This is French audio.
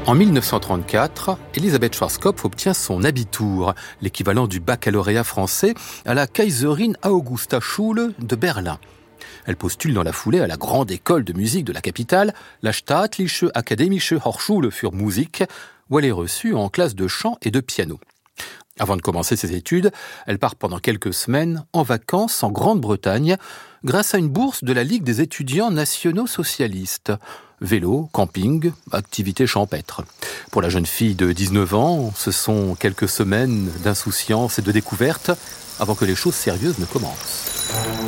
En 1934, Elisabeth Schwarzkopf obtient son Abitur, l'équivalent du baccalauréat français, à la Kaiserin Augusta Schule de Berlin. Elle postule dans la foulée à la grande école de musique de la capitale, la Staatliche Akademische Hochschule für Musik, où elle est reçue en classe de chant et de piano. Avant de commencer ses études, elle part pendant quelques semaines en vacances en Grande-Bretagne grâce à une bourse de la Ligue des étudiants nationaux socialistes. Vélo, camping, activités champêtres. Pour la jeune fille de 19 ans, ce sont quelques semaines d'insouciance et de découverte avant que les choses sérieuses ne commencent.